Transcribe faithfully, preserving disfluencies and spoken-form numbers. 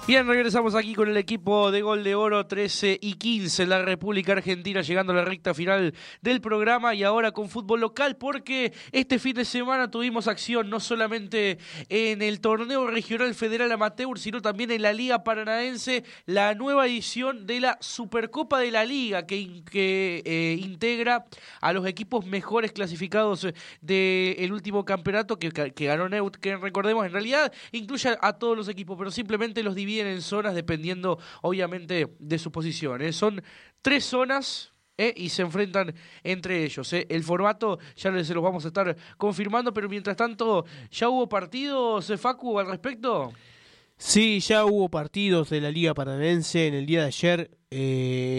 Bien, regresamos aquí con el equipo de Gol de Oro trece y quince en la República Argentina, llegando a la recta final del programa y ahora con fútbol local, porque este fin de semana tuvimos acción no solamente en el torneo regional federal amateur, sino también en la Liga Paranaense, la nueva edición de la Supercopa de la Liga, que, que eh, integra a los equipos mejores clasificados del último campeonato que, que ganó Neut, que recordemos, en realidad incluye a todos los equipos, pero simplemente los divide en zonas dependiendo obviamente de su posición, ¿eh? Son tres zonas ¿eh? y se enfrentan entre ellos. ¿eh? El formato ya se los vamos a estar confirmando, pero mientras tanto, ¿ya hubo partidos, eh, Facu, al respecto? Sí, ya hubo partidos de la Liga Paranaense en el día de ayer. Eh...